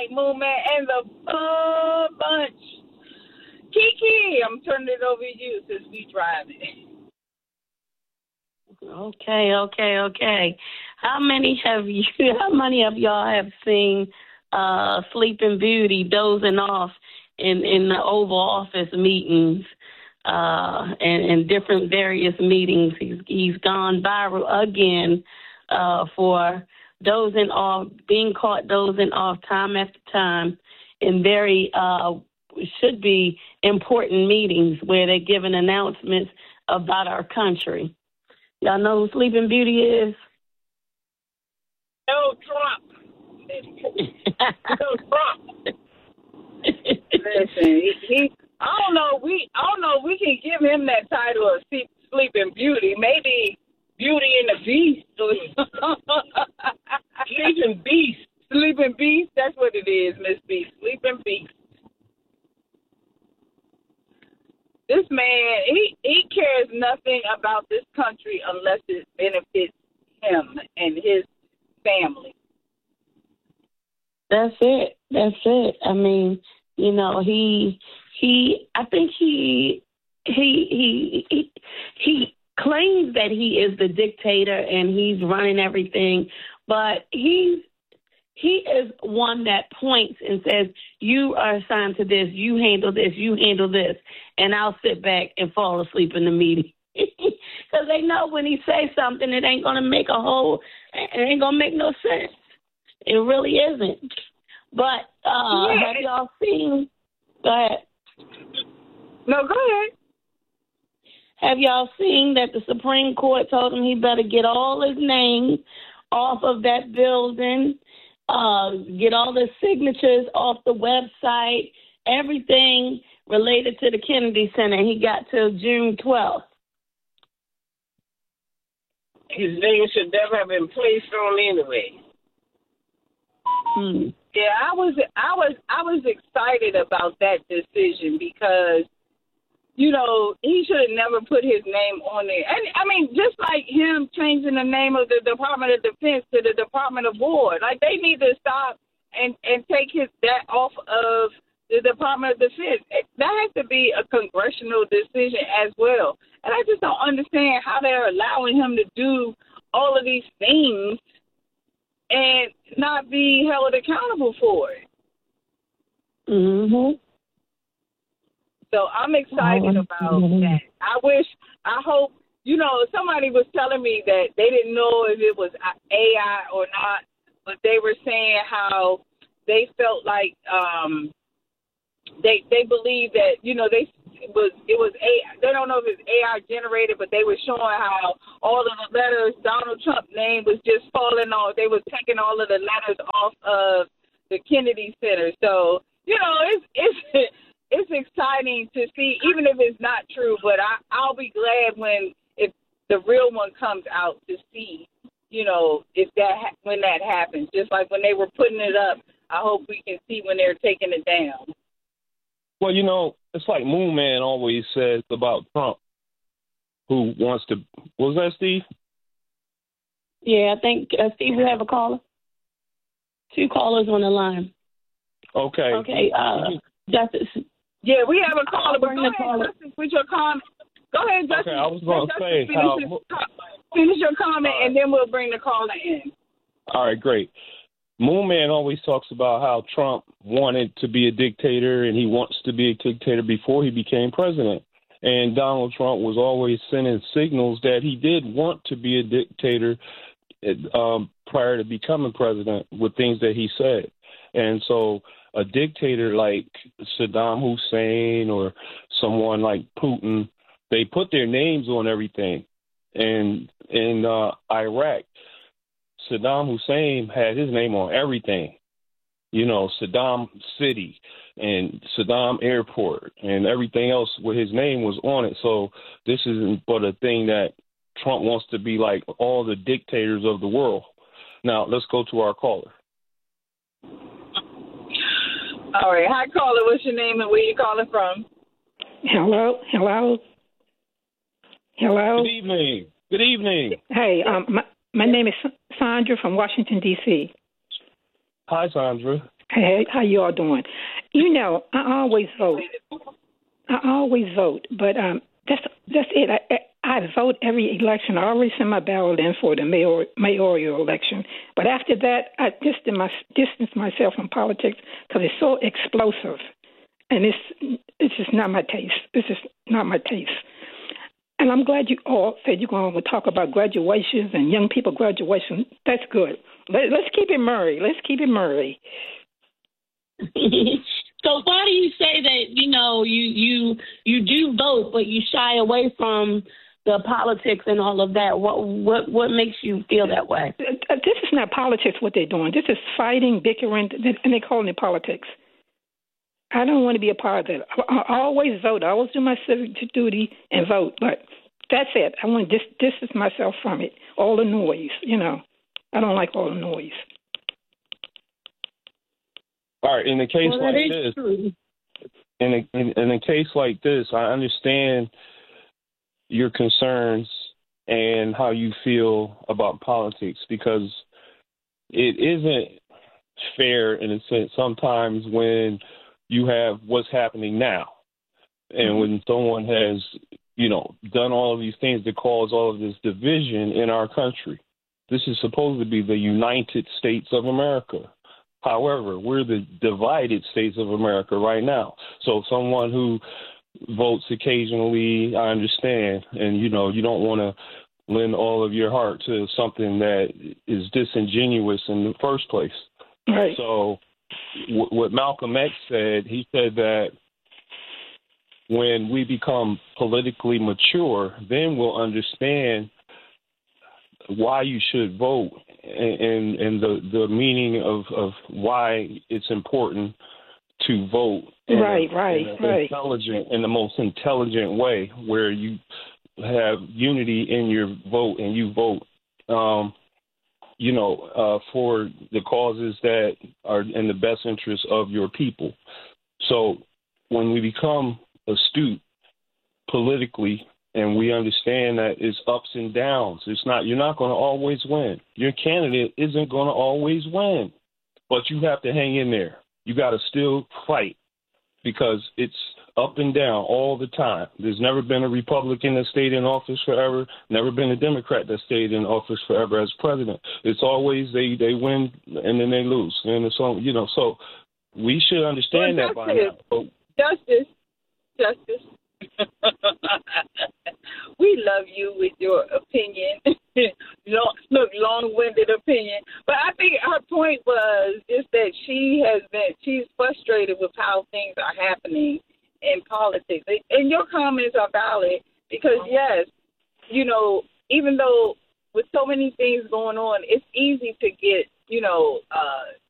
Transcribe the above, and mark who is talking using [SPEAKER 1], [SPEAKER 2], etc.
[SPEAKER 1] night, Moon Man, and the bunch. Kiki, I'm turning it over to you since we driving.
[SPEAKER 2] Okay. How many of y'all have seen Sleeping Beauty dozing off in the Oval Office meetings and different various meetings? He's gone viral again for dozing off, being caught dozing off time after time in very should be important meetings where they're giving announcements about our country. Y'all know who Sleeping Beauty is?
[SPEAKER 1] No, Trump. No, Trump. Listen, he I don't know. We can give him that title of Sleeping Beauty. Maybe Beauty and the Beast. Sleeping Beast. Sleeping Beast. That's what it is, Miss Beast. Sleeping Beast. This man, he cares nothing about this country unless it benefits him and his family.
[SPEAKER 2] That's it. I mean, you know, I think he claims that he is the dictator and he's running everything, but he is one that points and says, you are assigned to this, you handle this, and I'll sit back and fall asleep in the meeting. Because they know when he says something, it ain't going to make it ain't going to make no sense. It really isn't. But have y'all seen, go ahead.
[SPEAKER 1] No, go ahead.
[SPEAKER 2] Have y'all seen that the Supreme Court told him he better get all his names off of that building, get all the signatures off the website, everything related to the Kennedy Center. He got till June 12th.
[SPEAKER 1] His name should never have been placed on anyway. Yeah, I was excited about that decision because, you know, he should have never put his name on there. And I mean, just like him changing the name of the Department of Defense to the Department of War, like they need to stop and take that off of the Department of Defense. That has to be a congressional decision as well. And I just don't understand how they're allowing him to do all of these things and not be held accountable for it.
[SPEAKER 2] Mm-hmm.
[SPEAKER 1] So I'm excited about that. I hope, you know, somebody was telling me that they didn't know if it was AI or not, but they were saying how they felt like they believe that, you know, it was AI. They don't know if it's AI generated, but they were showing how all of the letters Donald Trump's name was just falling off. They was taking all of the letters off of the Kennedy Center. So, you know, it's exciting to see, even if it's not true, but I'll be glad if the real one comes out to see, you know, when that happens. Just like when they were putting it up, I hope we can see when they're taking it down.
[SPEAKER 3] Well, you know, it's like Moon Man always says about Trump, who wants to, was that Steve?
[SPEAKER 2] Yeah, I think, Steve, we have a caller. 2 callers on the line.
[SPEAKER 3] Okay.
[SPEAKER 2] Okay, Justice.
[SPEAKER 1] Yeah, we have a caller, but go ahead, Justice, with your comment. Go ahead, Justice.
[SPEAKER 3] Okay, I was going to say
[SPEAKER 1] finish your comment, and then we'll bring the caller in.
[SPEAKER 3] All right, great. Moon Man always talks about how Trump wanted to be a dictator and he wants to be a dictator before he became president. And Donald Trump was always sending signals that he did want to be a dictator prior to becoming president with things that he said. And so a dictator like Saddam Hussein or someone like Putin, they put their names on everything. And in Iraq, Saddam Hussein had his name on everything, you know, Saddam City and Saddam Airport and everything else with his name was on it. So this isn't but a thing that Trump wants to be like all the dictators of the world. Now, let's go to our caller.
[SPEAKER 1] All right. Hi, caller. What's your name and where you calling from?
[SPEAKER 4] Hello.
[SPEAKER 3] Good evening.
[SPEAKER 4] Hey, my name is Sandra from Washington, D.C.
[SPEAKER 3] Hi, Sandra.
[SPEAKER 4] Hey, how you all doing? You know, I always vote. But that's it. I vote every election. I always send my ballot in for the mayoral election. But after that, I distance myself from politics because it's so explosive, and it's just not my taste. It's just not my taste. And I'm glad you all said you're going to talk about graduations and young people graduation. That's good. Let's keep it Murray.
[SPEAKER 2] So why do you say that, you do vote, but you shy away from the politics and all of that? What makes you feel that way?
[SPEAKER 4] This is not politics, what they're doing. This is fighting, bickering, and they're calling it politics. I don't want to be a part of that. I always vote. I always do my civic duty and vote, but that's it. I want to distance myself from it. All the noise, I don't like all the noise.
[SPEAKER 3] All right. In a case in a case like this, I understand your concerns and how you feel about politics, because it isn't fair in a sense sometimes when you have what's happening now, and when someone has, done all of these things that cause all of this division in our country. This is supposed to be the United States of America. However, we're the divided states of America right now. So someone who votes occasionally, I understand, and, you don't want to lend all of your heart to something that is disingenuous in the first place.
[SPEAKER 4] Right.
[SPEAKER 3] So what Malcolm X said, he said that when we become politically mature, then we'll understand why you should vote and the meaning of why it's important to vote in the most intelligent way, where you have unity in your vote and you vote for the causes that are in the best interest of your people. So when we become astute politically and we understand that it's ups and downs, you're not going to always win. Your candidate isn't going to always win, but you have to hang in there. You got to still fight, because it's up and down all the time. There's never been a Republican that stayed in office forever, never been a Democrat that stayed in office forever as president. It's always they win and then they lose. And so, so we should understand that by now.
[SPEAKER 1] Justice. We love you with your opinion. Long-winded opinion. But I think her point was just that she's frustrated with how things are happening in politics. And your comments are valid, because, yes, even though with so many things going on, it's easy to get,